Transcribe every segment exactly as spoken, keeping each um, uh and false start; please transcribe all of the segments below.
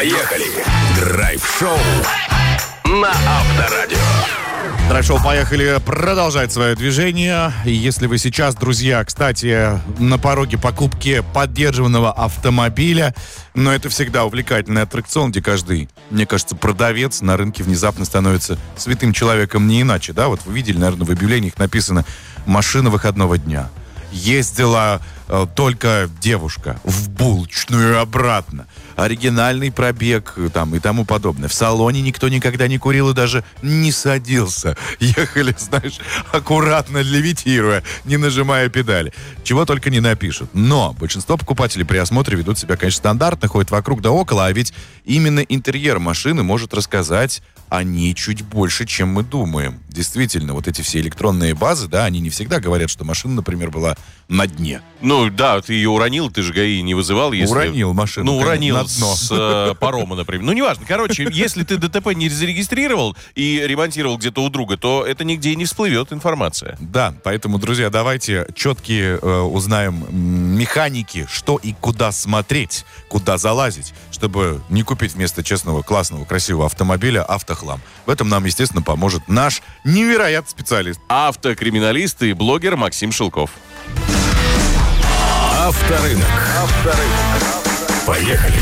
Поехали! Драйв-шоу на Авторадио. Драйв-шоу «Поехали» продолжает свое движение. И если вы сейчас, друзья, кстати, на пороге покупки поддержанного автомобиля, но это всегда увлекательный аттракцион, где каждый, мне кажется, продавец на рынке внезапно становится святым человеком, не иначе, да? Вот вы видели, наверное, в объявлениях написано «Машина выходного дня». Ездила э, только девушка в булочную и обратно. Оригинальный пробег там, и тому подобное. В салоне никто никогда не курил и даже не садился. Ехали, знаешь, аккуратно левитируя, не нажимая педали. Чего только не напишут. Но большинство покупателей при осмотре ведут себя, конечно, стандартно, ходят вокруг да около, а ведь именно интерьер машины может рассказать о ней чуть больше, чем мы думаем. Действительно, вот эти все электронные базы, да, они не всегда говорят, что машина, например, была на дне. Ну, да, ты ее уронил, ты же ГАИ не вызывал, если... Уронил машину. Ну, уронил на дно. с э, парома, например. Ну, неважно. Короче, если ты ДТП не зарегистрировал и ремонтировал где-то у друга, то это нигде и не всплывет информация. Да, поэтому, друзья, давайте четкие э, узнаем механики, что и куда смотреть, куда залазить, чтобы не купить вместо честного, классного, красивого автомобиля автохлам. В этом нам, естественно, поможет наш невероятный специалист. Автокриминалист и блогер Максим Шелков. Авторынок. Авторынок. Поехали.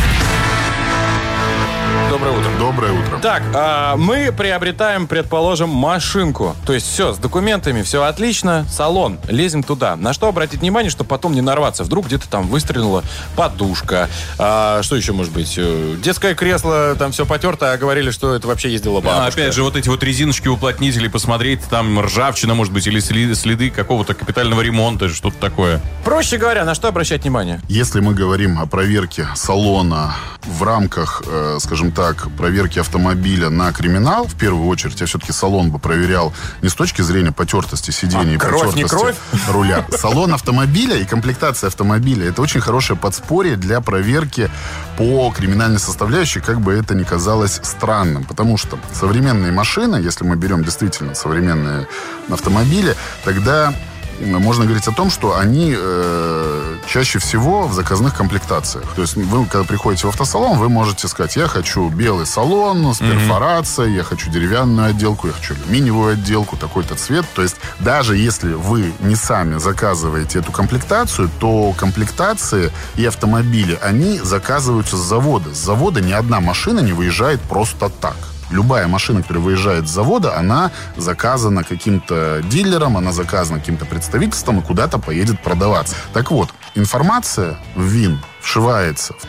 Доброе утро. Доброе утро. Так, а, мы приобретаем, предположим, машинку. То есть все, с документами все отлично, салон, лезем туда. На что обратить внимание, чтобы потом не нарваться? Вдруг где-то там выстрелила подушка. А, что еще может быть? Детское кресло, там все потерто, а говорили, что это вообще ездила бабушка. А, опять же, вот эти вот резиночки, уплотнители, посмотреть, там ржавчина, может быть, или следы, следы какого-то капитального ремонта, что-то такое. Проще говоря, на что обращать внимание? Если мы говорим о проверке салона в рамках, э, скажем так, проверки автомобиля на криминал, в первую очередь я все-таки салон бы проверял не с точки зрения потертости сидений, а, и кровь, не кровь? руля. Салон автомобиля и комплектация автомобиля — это очень хорошее подспорье для проверки по криминальной составляющей, как бы это ни казалось странным. Потому что современные машины, если мы берем действительно современные автомобили, тогда можно говорить о том, что они э, чаще всего в заказных комплектациях. То есть вы, когда приходите в автосалон, вы можете сказать: я хочу белый салон с перфорацией, mm-hmm. я хочу деревянную отделку, я хочу алюминиевую отделку, такой-то цвет. То есть даже если вы не сами заказываете эту комплектацию, то комплектации и автомобили, они заказываются с завода. С завода ни одна машина не выезжает просто так. Любая машина, которая выезжает с завода, она заказана каким-то дилером, она заказана каким-то представительством и куда-то поедет продаваться. Так вот, информация в ВИН вшивается в